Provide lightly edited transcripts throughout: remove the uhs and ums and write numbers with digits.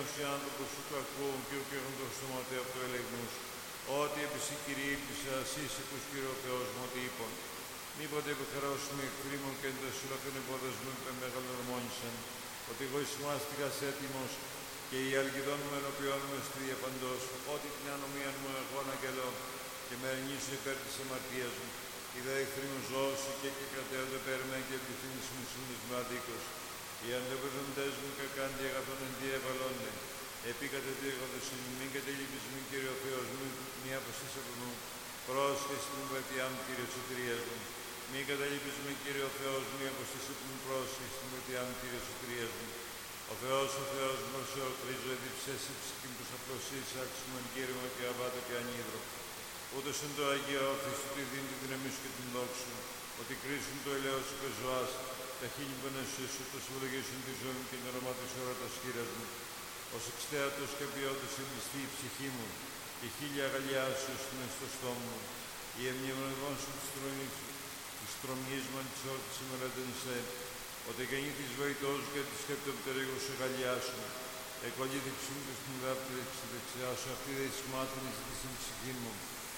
οι άνθρωποι σου το ακούν και ουκ έχουν το στόματι αυτό ελεγνούς. Ότι επί σοι Κύριε ήλπισα, σύσσικους Κύριο Θεός μου, ότι είπων. Μήποτε επιχαρώσουμε εκφρήμων και εντός ολόκληρων υπόδες μου μεγαλορμόνησαν, ότι εγώ εισμάστηκας έτοιμος και οι αλγιδών μου ενωπιών με στη διαπαντός, ότι την ανομία μου εγώ αναγγελώ και με ερνήσω υπέρ της αμαρτίας μου. Είδα εχθροί μου ζώωση και κρατέονται πέρμα και επιθύμεις μου σύντος μου αδίκως. Οι αντεποδοντές μου κακάντι αγαθών εν διέβαλώνε. Επίκατε διέγοντος εν μην κατελείπεις μην Κύριο Θεός μου, μη αποστής από μου. Πρόσχεση μου βετιά μου Κύριε σωτηρίας μου. Μη καταλείπεις με Κύριο Θεός μου, μη αποστής από μου πρόσχεση μου βετιά μου Κύριε σωτηρίας μου. Ο Θεός μου σε ορτρίζω, εδιψές η ψυχή μου τους απλωσίς, άξιμον Κύριε και αβάτο και ανίδρο. Ούτως εν το Αγίο Χριστού τη δίνει τη δύναμη σου και την δόξου σου, ότι κρίσουν το ελαιό σου και ζωάς, τα χείλη πονεσού σου, το συμβολογήσουν τη ζωή μου και το όνομα της όρατας χείρας μου. Ως εξτέατος και ποιότος εμπιστεί η ψυχή μου, και χίλια αγαλιά σου είναι στο στόμα μου. Η εμνημονευόν σου της τρομής μου της όρτης ημερέντενσε, ότι γεννή της βοητός και της σκεπτοπτερίγου σε γαλιά σου. Εκολύθη ψήμου και στην δάπτυξη δεξιά σου, αυτή δε εις μάτων εις την ψυχή μου.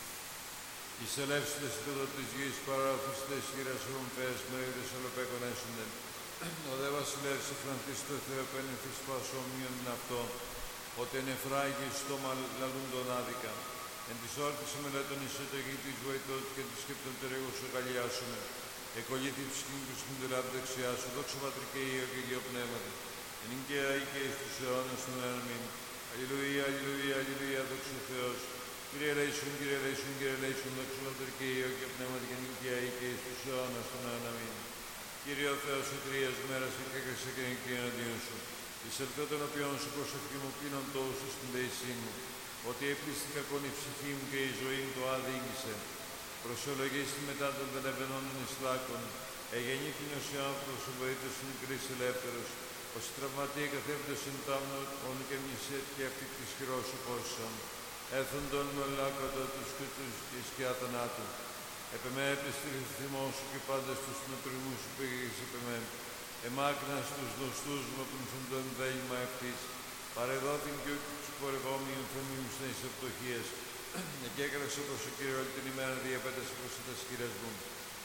Εισελεύσετε επίπεδο της γης, παραωθήστε εις γύρας ρομφές, μερίδες ολοπέκον έσονται. Ο δε βασιλεύς εφρανθείς το Θεό πένεθης πασόμοιον αυτό, ότι εν εφράγει στόμα λαλούν τον άδικα. Εν της όρτης μελέτων είσαι το γη της βοητός και της σκεπτοπτερίγου σου γαλιάσουμε. Εκολύθη ψυχή μου και στην τελάβη δεξιά σου, δόξα Πατρί και Υιό και Αγίο Πνεύματι. Εν και αεί και εις τους αιώνας των αιώναμιν. Αλληλούια, αλληλούια, αλληλούια, δόξα ο Θεός. Κύριε ελέησον, Κύριε ελέησον, Κύριε ελέησον, δόξα Πατρί και Υιό και Πνεύματι και εν και αεί και εις τους αιώνας των αιώναμιν. Κύριε ο Θεός, ο τρίας μέρας και έκραξε και νική εναντίον σου. Εις ελθό των οποίων σου προσευχή μου πίνων τόσου στην δεησή μου, ότι έπληστη κακόν η ψυχή μου και η ζωή μου το άδειγγισε. Προσολογίστη μετά των βενεβενών εις λάκων, εγεννήθην ως οι άνθρωπος ο βοήτος είναι κρίς ελεύθερος, ως οι τραυματίε καθέφτες εν τάμνων και μισέτ και αυτή της χειρός σου πόσον. Έθον τον μελάκοντα τους και τους και σκιά θανάτου. Επεμέ επιστρέφει θυμό σου και πάντες τους νοτριμούς σου πήγες επεμέ. Εμάκνα στους δοστούς μου που νυθούν το εμβέλημα ευτής. Παρεδόθην και όχι τους πορευόμενοι φωνήμους στις επτοχίες. Εκέκραξε προς ο Κύριο όλη την ημέρα διαπέτασε προς τα σκύρας μου.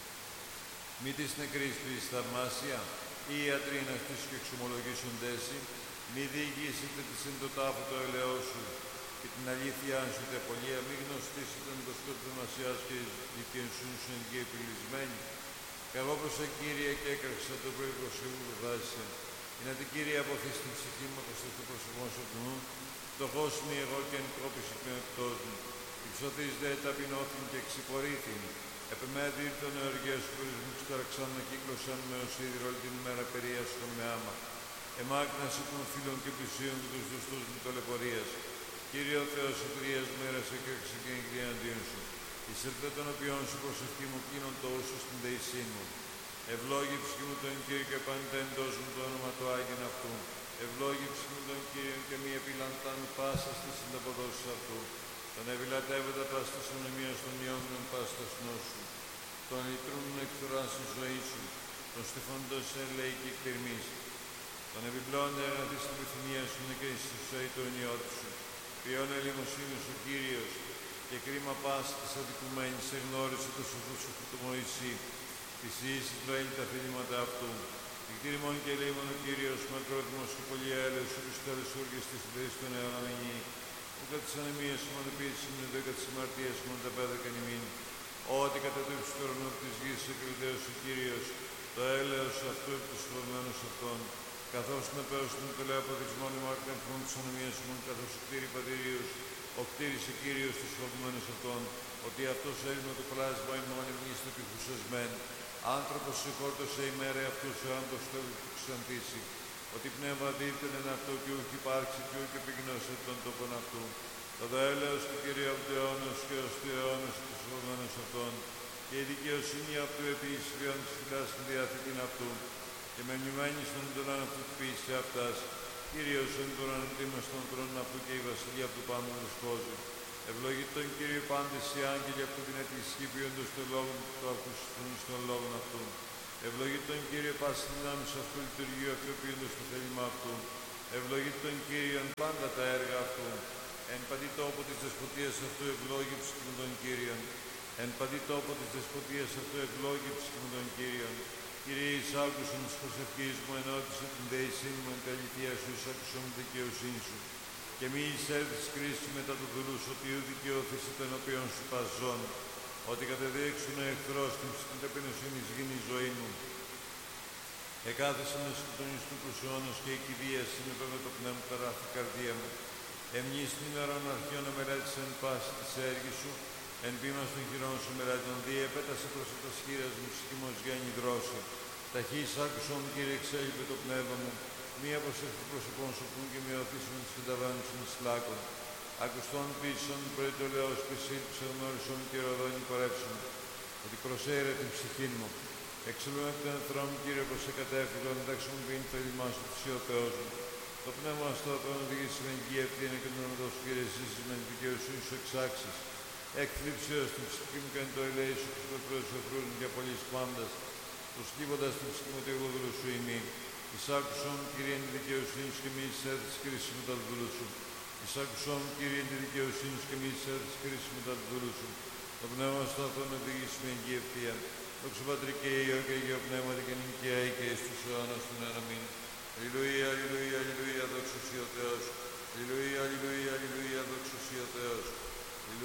Μη της νεκρής του εις θαυμάσια, ή οι ιατροί να αυτούς και εξομολογήσονται εσύ. Μη διηγήσετε της εν το τάφο το ελαιό σου και την αλήθεια σου τε πολλία. Μη γνωστήσετε το σκότ του Μασιάς και δικαιοσύνη σου εν και επιλυσμένη. Καγώ προς τα Κύριε και έκραξα το πρωί προς Ιού δάση. Είναι την Κύριε αποθείς την ψυχή μου προς το πρόσωπό σου του νου. Φτωχός μη εγώ και εν κρόπηση πνεύματός μου. Υψωθείς δε ταπεινώθην και εξυπορήθην. Επεμέδι τον εωργία σου χωρίς μου ξταραξάν να κύκλωσαν με ως ίδρυ όλη την ημέρα περίασχον με άμα. Εμάκναση των φίλων και πλησίων και τους δοστούς μου ταλαιπωρίας. Κύριε ο Θεός, ο τρίας μέρας έκραξε και εγκρίνει αντίον σου. Εις ελθέ των οποίων σου προσευχή μου κλείνον το ούσου στην δεησή μου. Ευλόγη ψυχή μου τον Κύριο και πάντα εντός μου το όνομα του Άγιον αυτού. Ευλόγη ψυχή μου τον Κύριο και μη επιλαντάν πάσα στις συνταποδόσεις αυτού. Τον ευηλατεύοντα πας της ονομίας των ιόμνων πας τα σου. Τον λυτρούν εκθοράς η ζωή σου. Τον στεφόντος εν λέει και εκτερμής. Τον επιπλέον έργα στην επιθυμία σου είναι και στη ζωή του ενιώτου σου. Ποιόν ελεημοσύνης ο Κύριος και κρίμα πάση της αδικουμένης εγνώρισε το σοφού σου του Μωυσή. Της ίσης βέλει τα θελήματα αυτού. Εκτήρημον και ελεήμον ο Κύριος, μακρόθυμος και πολύ έλεος, ο Χριστός όργες της ιδέης των αιώναμινή. Που κατά τις ανεμίες σου μονοποίησης είναι δέκα της αμαρτίας σου μόνο τα πέδα κανημήν. Ότι κατά το ύψος του ουρανού της γης εκριτέως ο Κύριος, το έλεος αυτού επί τους φοβμένους αυτών. Καθώς να πέρασουν το λέω αποδεισμόν η μάρκα εμφών της ανομίας μου, καθώς ο κτήρι πατηρίου, ο κτήρισε Κύριος τους φοβμένους αυτών, ότι αυτός έλυνο το πλάσμα ημών εμνήστο και φουσασμέν. Άνθρωπος συγχώρτωσε η μέρα αυτούς ο άνθρωπος το ξαντήσει, ότι πνεύμα δίθεν εν αυτό και ούχ υπάρξει και ούχ επιγνώσε τον τόπον αυτού. Το δε έλεος του Κυρίου από το αιώνας και ως του αιώνας τους φοβμένους αυτών, και η δικαιοσύνη αυτού επί εις βιών της φυλάς στην διαθήκην αυτού. Και με μνημένη στον εντολάν αυτού του ποιήσε αυτάς, Κύριος εν τον ανατήμα στον θρόνο αυτού και η βασιλεία αυτού πάνω του σκόζου. Ευλογεί τον Κύριο πάντες οι άγγελοι αυτού την αιτησχή ποιόντος των λόγων του ακούσουν στον λόγων αυτού. Ευλογεί τον Κύριο πάση δυνάμεις αυτού λειτουργείου αυτού ποιόντος το θέλημα αυτού. Ευλογεί τον Κύριον πάντα τα έργα αυτού. Εν παντή τόπο της δεσποτείας αυτού ευλόγη ψυχήν τον Κύριον. Εν παντή τόπο της δεσποτείας αυτού ευλόγη ψυχήν τον Κύριον. Κύριε, εις άκουσον της προσευχής μου, ενώτισε την δεησήν μου, εν καλυθία σου, εις άκουσον την δικαιοσύνη σου. Και μη εισέλθεις κρίση μετά του δουλού σου, ότι ου δικαιώθηση των οποίων σου παζών, ότι κατεδείξουν ο εχθρός την ψυχήν ταπεινοσύνης γίνει η ζωή μου. Εκάθεσαι με σκοτώνεις του προσιώνος και η κηδεία συνεπέ με το πνεύμα ταράχθη καρδία μου. Εμνείς την ημερών αρχιών αμερέτησε εν πάση της έργης σου, εν πείμας των χειρών σου μεράτων διέπέτασε προς τα σχήρας μου σχήμος γέννη δρόση. Ταχύς άκουσον, Κύριε, εξέλιπε το πνεύμα μου, μία προσέχει προσωπών σου πουν και μειωθήσουν τις συνταβάνουσων σλάκων. Ακουστών πίσων, πρωί το λέω, σπεσίλψε γνώρισον και ροδόνι πορεύσουν, ότι προσέρε την ψυχή μου. Εξελούμε από τον εχθρό μου, Κύριε, προς εκατέφυγον, εντάξει μου πίνει το ήλιμά σου, θυσί ο Θεός μου. Το πνεύμα στο οποίο οδηγήσει με εγγύη ευθύνη και τον ονομητό σου, Κύριε, ζήσεις με την δικαιοσύνη σου εξάξεις. Έκθλιψη ως την ψυχή μου κάνει το ελέη σου και στο Θεός σου εχθρούς μου για πολλής πάντας. Προσκύβοντας την ψυχή μου, το εγώ δούλου σου ημί. Εισάκουσον, Κύριε, την δικαιοσύνη σου και μη εισέρθεις κρίση μετά του δούλου σου. Εισάκουσον, Κύριε, την δικαιοσύνη σου και μη εισέρθεις κρίση μετά του δούλου σου. Το πνεύμα στο αυτό να οδηγήσει με εγγύη ευθεία. Δόξα Πατρί και Υιό και Αγίο Πνεύματι και νυν και αεί και εις τους αιώνας των αμήν. Αλληλούια, αλληλούια, αλληλούια, δόξα Συ ο Θεός. Αλληλούια, αλληλούια, αλληλούια, δόξα Συ ο Θεός.